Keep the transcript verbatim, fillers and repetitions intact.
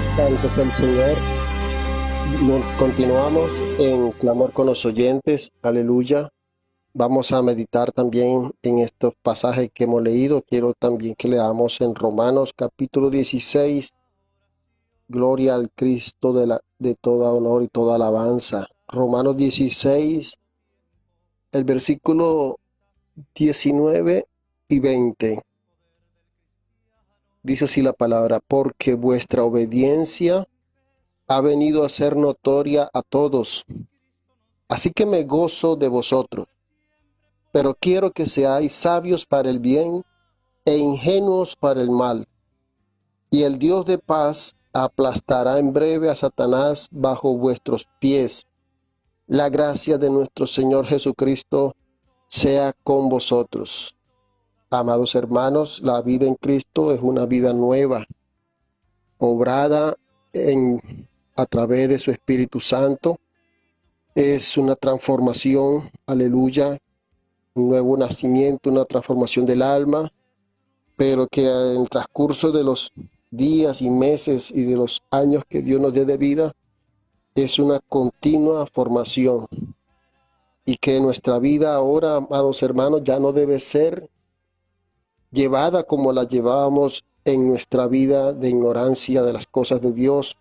Santo es el Señor. Nos continuamos en clamor con los oyentes. Aleluya. Vamos a meditar también en estos pasajes que hemos leído. Quiero también que leamos en Romanos capítulo dieciséis. Gloria al Cristo de, la, de toda honor y toda alabanza. Romanos dieciséis, el versículo diecinueve y veinte. Dice así la palabra: porque vuestra obediencia ha venido a ser notoria a todos. Así que me gozo de vosotros, pero quiero que seáis sabios para el bien e ingenuos para el mal. Y el Dios de paz aplastará en breve a Satanás bajo vuestros pies. La gracia de nuestro Señor Jesucristo sea con vosotros. Amados hermanos, la vida en Cristo es una vida nueva, obrada en, a través de su Espíritu Santo. Es una transformación, aleluya, un nuevo nacimiento, una transformación del alma, pero que en el transcurso de los días y meses y de los años que Dios nos dé de vida, es una continua formación. Y que nuestra vida ahora, amados hermanos, ya no debe ser llevada como la llevábamos en nuestra vida de ignorancia de las cosas de Dios,